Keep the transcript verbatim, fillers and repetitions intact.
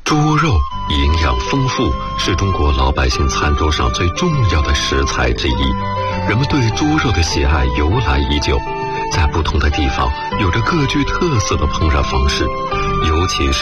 猪肉营养丰富，是中国老百姓餐桌上最重要的食材之一。人们对猪肉的喜爱由来已久，在不同的地方有着各具特色的烹饪方式，尤其是